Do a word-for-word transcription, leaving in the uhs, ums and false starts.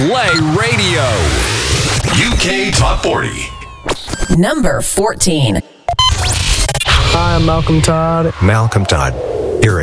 Play Radio. U K Top forty. Number fourteen. Hi, I'm Malcolm Todd. Malcolm Todd.